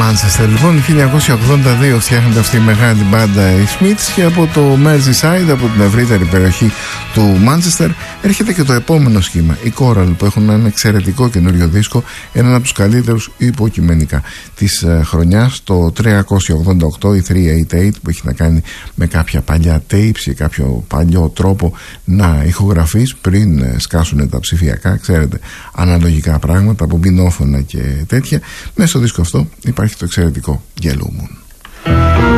Manchester. Λοιπόν, 1982 φτιάχνεται αυτή η μεγάλη μπάντα οι Smiths και από το Merseyside, από την ευρύτερη περιοχή του Manchester, έρχεται και το επόμενο σχήμα, οι Coral, που έχουν ένα εξαιρετικό καινούριο δίσκο, έναν από τους καλύτερους υποκειμενικά της χρονιάς, το 388, η 388, που έχει να κάνει με κάποια παλιά tapes και κάποιο παλιό τρόπο να ηχογραφείς πριν σκάσουν τα ψηφιακά, ξέρετε, αναλογικά πράγματα από μπινόφωνα και τέτοια. Μέσα στο δίσκο αυτό υπάρχει το εξαιρετικό Yellow Moon.